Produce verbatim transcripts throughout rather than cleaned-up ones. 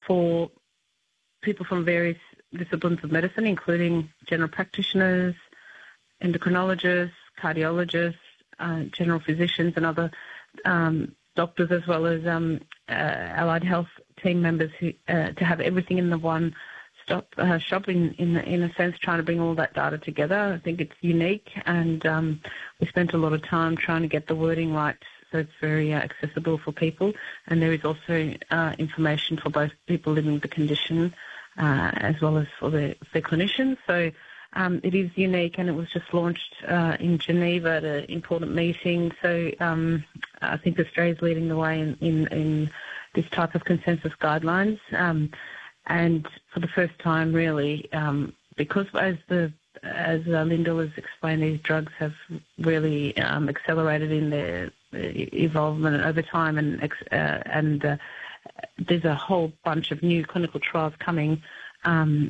for people from various disciplines of medicine, including general practitioners, endocrinologists, cardiologists, uh, general physicians and other um, doctors, as well as um, uh, allied health team members, who, uh, to have everything in the one stop uh, shop, in, in, in a sense, trying to bring all that data together. I think it's unique, and um, we spent a lot of time trying to get the wording right so it's very uh, accessible for people. And there is also uh, information for both people living with the condition uh, as well as for their, their clinicians. So um, it is unique, and it was just launched uh, in Geneva at an important meeting. So um, I think Australia's leading the way in, in, in this type of consensus guidelines. Um, and for the first time, really, um, because as the as uh, Lyndall has explained, these drugs have really um, accelerated in their evolvement over time, and uh, and uh, there's a whole bunch of new clinical trials coming. Um,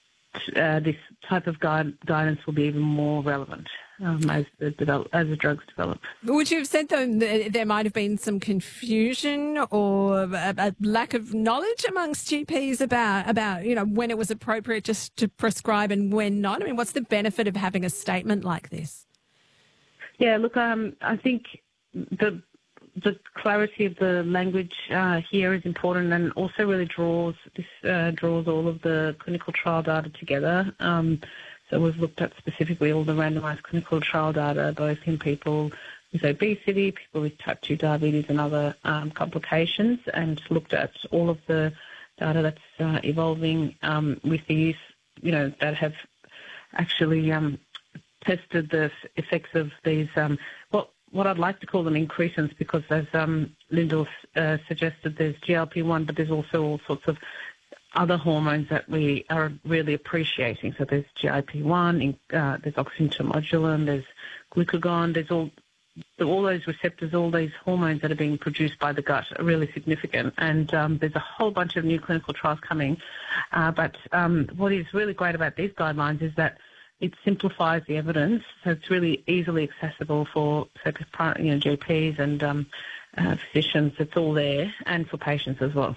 uh, this type of guide, guidance will be even more relevant um, as the develop, as the drugs develop. Would you have said, though, that there might have been some confusion or a, a lack of knowledge amongst G Ps about, about, you know, when it was appropriate just to prescribe and when not? I mean, what's the benefit of having a statement like this? Yeah, look, um, I think the the clarity of the language uh, here is important, and also really draws this uh, draws all of the clinical trial data together. Um, so we've looked at specifically all the randomised clinical trial data, both in people with obesity, people with type two diabetes and other um, complications, and looked at all of the data that's uh, evolving um, with the use, you know, that have actually um, tested the effects of these, um, what what I'd like to call them incretins, because as um, Lyndall uh, suggested, there's G L P one, but there's also all sorts of other hormones that we are really appreciating. So there's G I P one, uh, there's oxyntomodulin, there's glucagon, there's all all those receptors, all these hormones that are being produced by the gut are really significant. And um, there's a whole bunch of new clinical trials coming. Uh, but um, what is really great about these guidelines is that it simplifies the evidence, so it's really easily accessible for, you know, G Ps and um, uh, physicians. It's all there, and for patients as well.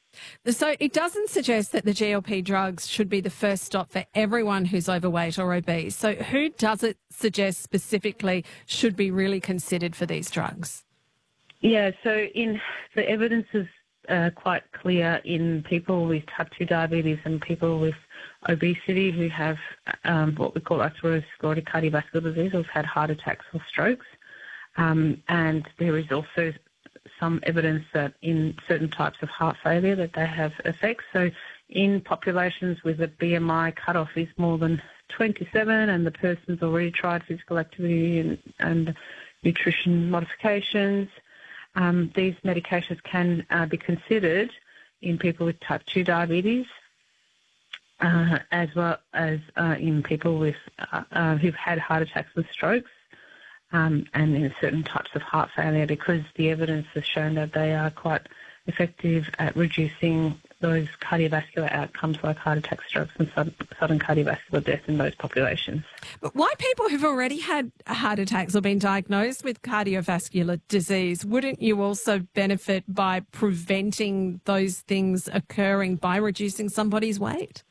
So it doesn't suggest that the G L P drugs should be the first stop for everyone who's overweight or obese. So who does it suggest specifically should be really considered for these drugs? Yeah, so in the evidence is uh, quite clear in people with type two diabetes and people with obesity who have um, what we call atherosclerotic cardiovascular disease, who've had heart attacks or strokes. Um, and there is also some evidence that in certain types of heart failure that they have effects. So in populations with a B M I cutoff is more than twenty-seven and the person's already tried physical activity and, and nutrition modifications, um, these medications can uh, be considered in people with type two diabetes, uh, as well as uh, in people with uh, uh, who've had heart attacks and strokes. Um, and in certain types of heart failure, because the evidence has shown that they are quite effective at reducing those cardiovascular outcomes like heart attacks, strokes and sudden, sudden cardiovascular death in those populations. But why people who've already had heart attacks or been diagnosed with cardiovascular disease, wouldn't you also benefit by preventing those things occurring by reducing somebody's weight?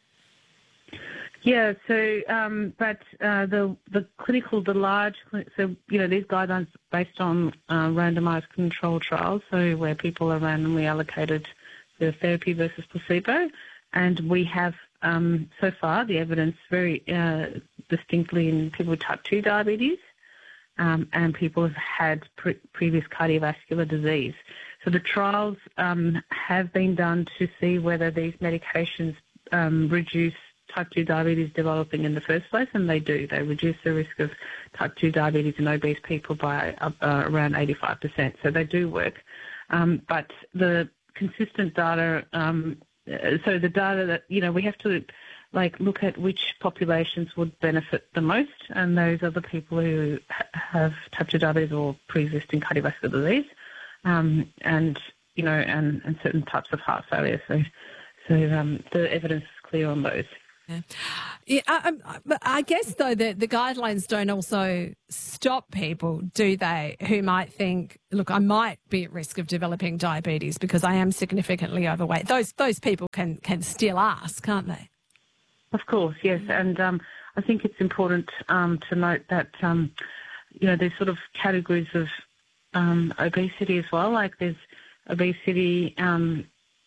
Yeah, so, um, but uh, the the clinical, the large, so, you know, these guidelines are based on uh, randomised controlled trials, so where people are randomly allocated the therapy versus placebo, and we have, um, so far, the evidence very uh, distinctly in people with type two diabetes um, and people who've had pre- previous cardiovascular disease. So the trials um, have been done to see whether these medications um, reduce type two diabetes developing in the first place, and they do. They reduce the risk of type two diabetes in obese people by uh, uh, around eighty-five percent. So they do work. Um, but the consistent data, um, so the data that, you know, we have to like look at which populations would benefit the most, and those are the people who ha- have type two diabetes or pre-existing cardiovascular disease, um, and, you know, and, and certain types of heart failure. So, so um, the evidence is clear on those. Yeah, I, I, I guess, though, the, the guidelines don't also stop people, do they, who might think, look, I might be at risk of developing diabetes because I am significantly overweight. Those those people can, can still ask, can't they? Of course, yes. And um, I think it's important um, to note that, um, you know, there's sort of categories of um, obesity as well. Like there's obesity, um,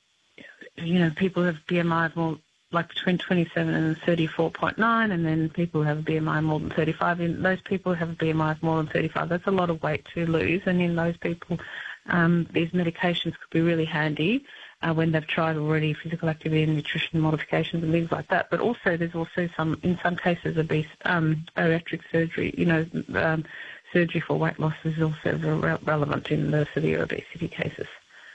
you know, people have B M I of more like between twenty-seven and thirty-four point nine, and then people who have a B M I more than thirty-five. And those people who have a B M I of more than thirty-five, that's a lot of weight to lose. And in those people, um, these medications could be really handy uh, when they've tried already physical activity and nutrition modifications and things like that. But also, there's also some, in some cases, obese um, bariatric surgery. You know, um, surgery for weight loss is also re- relevant in the severe obesity cases.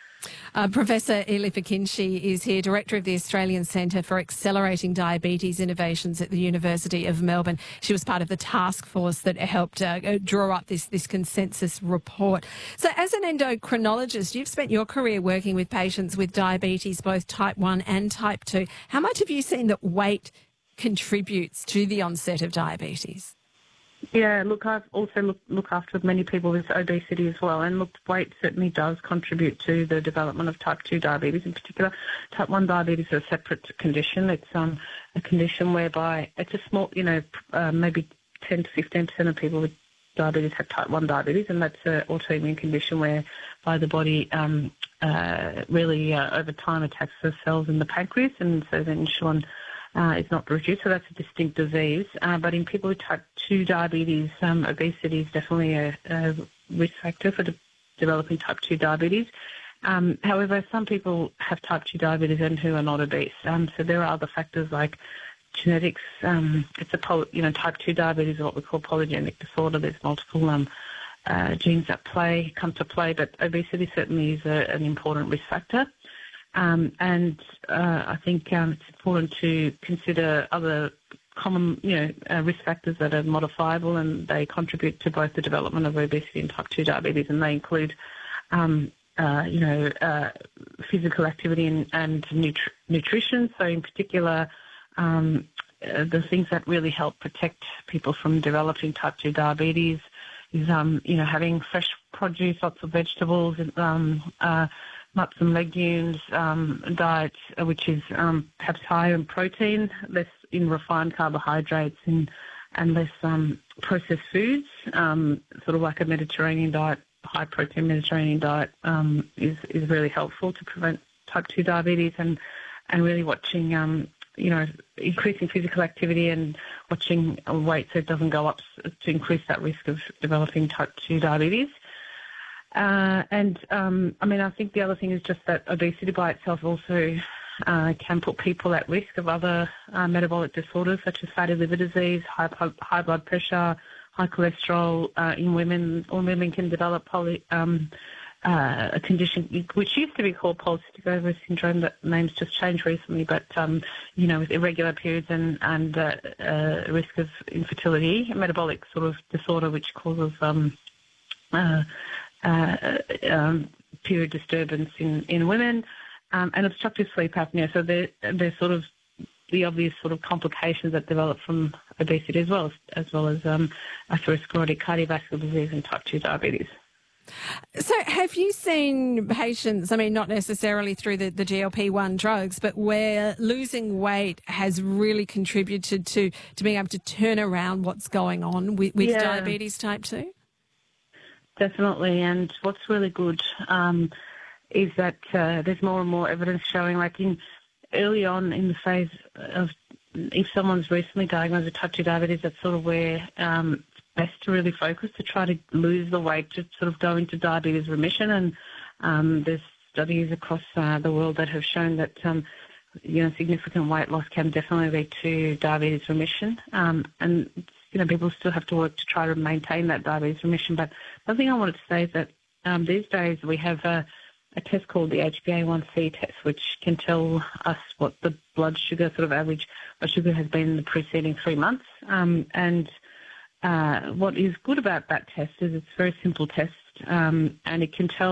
Uh, Professor Elif Ekinci is here, Director of the Australian Centre for Accelerating Diabetes Innovations at the University of Melbourne. She was part of the task force that helped uh, draw up this, this consensus report. So as an endocrinologist, you've spent your career working with patients with diabetes, both type one and type two. How much have you seen that weight contributes to the onset of diabetes? Yeah, look, I've also look, look after many people with obesity as well, and look, weight certainly does contribute to the development of type two diabetes in particular. Type one diabetes is a separate condition. It's um, a condition whereby it's a small, you know, uh, maybe ten to fifteen percent of people with diabetes have type one diabetes, and that's an autoimmune condition whereby the body um, uh, really uh, over time attacks the cells in the pancreas, and so the insulin Uh, is not reduced, so that's a distinct disease. Uh, but in people with type two diabetes, um, obesity is definitely a, a risk factor for de- developing type two diabetes. Um, however, some people have type two diabetes and who are not obese. Um, so there are other factors like genetics. Um, it's a poly, you know, type two diabetes is what we call polygenic disorder. There's multiple um, uh, genes that play come to play, but obesity certainly is a, an important risk factor. Um, and uh, I think um, it's important to consider other common, you know, uh, risk factors that are modifiable, and they contribute to both the development of obesity and type two diabetes, and they include, um, uh, you know, uh, physical activity and, and nutri- nutrition. So in particular, um, uh, the things that really help protect people from developing type two diabetes is, um, you know, having fresh produce, lots of vegetables, um, uh, nuts and legumes, um, diet which is um, perhaps higher in protein, less in refined carbohydrates, and, and less um, processed foods, um, sort of like a Mediterranean diet, high protein Mediterranean diet um, is, is really helpful to prevent type two diabetes, and, and really watching, um, you know, increasing physical activity and watching weight so it doesn't go up to increase that risk of developing type two diabetes. Uh, and, um, I mean, I think the other thing is just that obesity by itself also uh, can put people at risk of other uh, metabolic disorders such as fatty liver disease, high, high blood pressure, high cholesterol uh, in women. Or women can develop poly, um, uh, a condition which used to be called polycystic ovary syndrome. That name's just changed recently, but, um, you know, with irregular periods and, and uh, uh, risk of infertility, a metabolic sort of disorder which causes um, uh, Uh, um, period disturbance in, in women, um, and obstructive sleep apnea. So they're, they're sort of the obvious sort of complications that develop from obesity as well as, as, well as um, atherosclerotic cardiovascular disease and type two diabetes. So have you seen patients, I mean, not necessarily through the, the G L P one drugs, but where losing weight has really contributed to, to being able to turn around what's going on with, with yeah. diabetes type two? Definitely, and what's really good um, is that uh, there's more and more evidence showing, like in early on in the phase of if someone's recently diagnosed with type two diabetes, that's sort of where um, it's best to really focus to try to lose the weight to sort of go into diabetes remission. And um, there's studies across uh, the world that have shown that um, you know significant weight loss can definitely lead to diabetes remission, um, and you know, people still have to work to try to maintain that diabetes remission. But the thing I wanted to say is that um, these days we have a, a test called the H b A one C test, which can tell us what the blood sugar, sort of average blood sugar has been in the preceding three months. Um, and uh, what is good about that test is it's a very simple test, um, and it can tell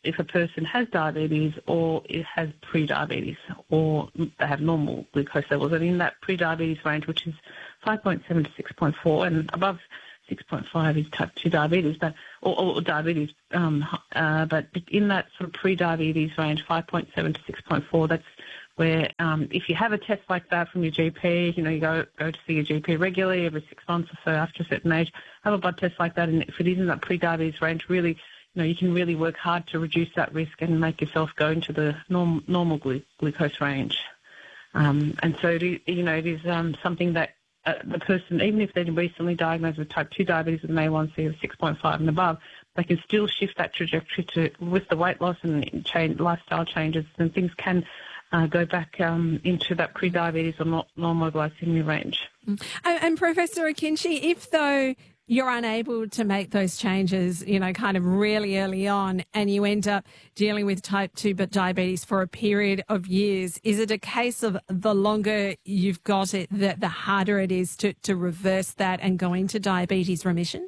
if a person has diabetes or it has pre-diabetes or they have normal glucose levels. And in that pre-diabetes range, which is five point seven to six point four, and above six point five is type two diabetes, but or, or diabetes. Um, uh, but in that sort of pre-diabetes range, five point seven to six point four, that's where um, if you have a test like that from your G P, you know, you go go to see your G P regularly every six months or so after a certain age, have a blood test like that, and if it is in that pre-diabetes range, really, you know, you can really work hard to reduce that risk and make yourself go into the norm, normal glu- glucose range. Um, and so, it is, you know, it is um, something that uh, the person, even if they're recently diagnosed with type two diabetes with an A one C of six point five and above, they can still shift that trajectory to with the weight loss and change, lifestyle changes, and things can Uh, go back um, into that pre-diabetes or not normal glycemia range. And, and Professor Akinci, if though you're unable to make those changes, you know, kind of really early on, and you end up dealing with type two but diabetes for a period of years, is it a case of the longer you've got it, the, the harder it is to, to reverse that and go into diabetes remission?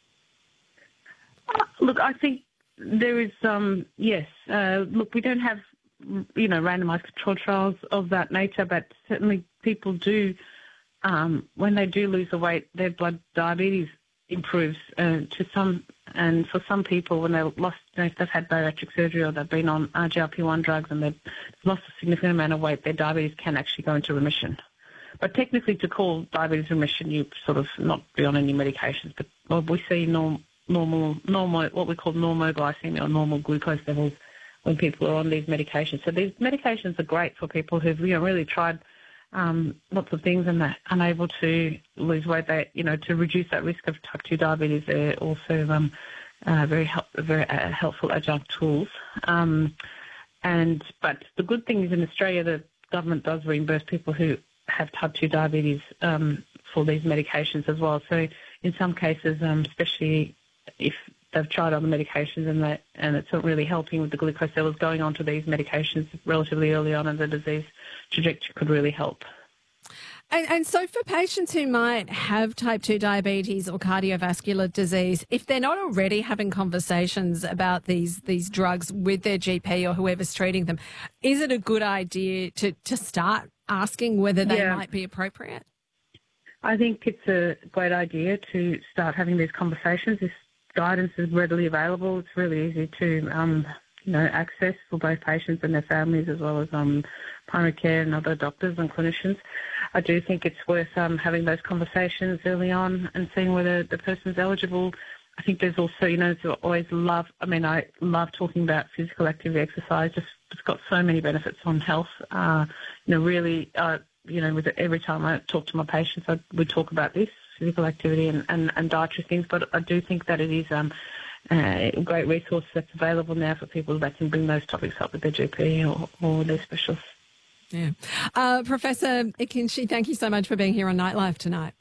Uh, look, I think there is, um, yes. Uh, look, we don't have you know, randomised control trials of that nature, but certainly people do, um, when they do lose the weight, their blood diabetes improves uh, to some, and for some people when they've lost, you know, if they've had bariatric surgery or they've been on G L P one drugs and they've lost a significant amount of weight, their diabetes can actually go into remission. But technically to call diabetes remission, you sort of not be on any medications, but well, we see norm, normal, normal, what we call normoglycemia or normal glucose levels when people are on these medications. So these medications are great for people who've, you know, really tried um, lots of things and they're unable to lose weight. They, you know, to reduce that risk of type two diabetes, they're also um, uh, very help, very uh, helpful adjunct tools. Um, and but the good thing is in Australia, the government does reimburse people who have type two diabetes um, for these medications as well. So in some cases, um, especially if they've tried other medications and that, and it's not really helping with the glucose levels, going on to these medications relatively early on in the disease trajectory could really help. And, and so for patients who might have type two diabetes or cardiovascular disease, if they're not already having conversations about these these drugs with their G P or whoever's treating them, is it a good idea to, to start asking whether they yeah. might be appropriate? I think it's a great idea to start having these conversations. This guidance is readily available. It's really easy to, um, you know, access for both patients and their families, as well as um, primary care and other doctors and clinicians. I do think it's worth um, having those conversations early on and seeing whether the person's eligible. I think there's also, you know, I always love, I mean, I love talking about physical activity exercise. Just it's got so many benefits on health. Uh, you know, really, uh, you know, with every time I talk to my patients, I would talk about this. Physical activity and, and, and dietary things, but I do think that it is um, a great resource that's available now for people that can bring those topics up with their G P or, or their specialist. Yeah. Uh, Professor Akinci, thank you so much for being here on Nightlife tonight.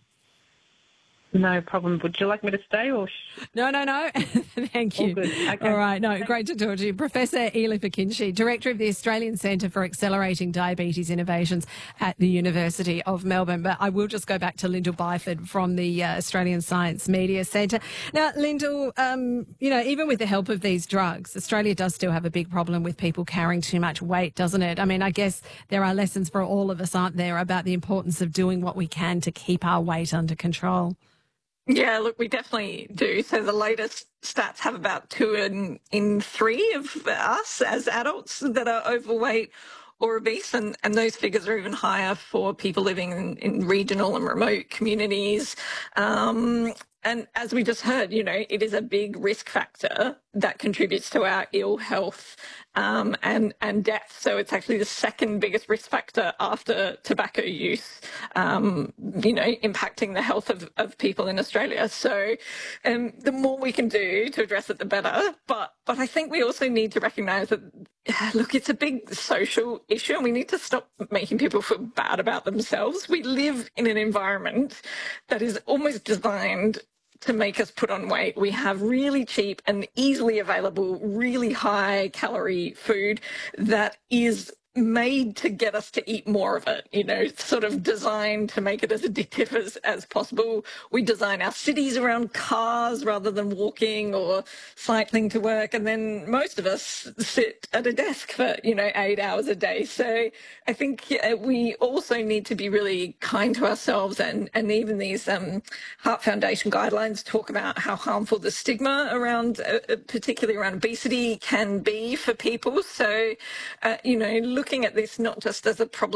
No problem. Would you like me to stay or? Sh- no, no, no. Thank you. All good. Okay. All right. No, great to talk to you. Professor Elif Akinci, Director of the Australian Centre for Accelerating Diabetes Innovations at the University of Melbourne. But I will just go back to Lyndall Byford from the uh, Australian Science Media Centre. Now, Lyndall, um, you know, even with the help of these drugs, Australia does still have a big problem with people carrying too much weight, doesn't it? I mean, I guess there are lessons for all of us, aren't there, about the importance of doing what we can to keep our weight under control. Yeah, look, we definitely do. So the latest stats have about two in, in three of us as adults that are overweight or obese, and, and those figures are even higher for people living in, in regional and remote communities. Um, and as we just heard, you know, it is a big risk factor that contributes to our ill health um, and, and death. So it's actually the second biggest risk factor after tobacco use, um, you know, impacting the health of, of people in Australia. So um, the more we can do to address it, the better. But, but I think we also need to recognise that, look, it's a big social issue and we need to stop making people feel bad about themselves. We live in an environment that is almost designed to make us put on weight. We have really cheap and easily available, really high calorie food that is made to get us to eat more of it, you know, it's sort of designed to make it as addictive as, as possible. We design our cities around cars rather than walking or cycling to work. And then most of us sit at a desk for, you know, eight hours a day. So I think we also need to be really kind to ourselves. And, and even these um, Heart Foundation guidelines talk about how harmful the stigma around, uh, particularly around obesity, can be for people. So, uh, you know, looking at this not just as a problem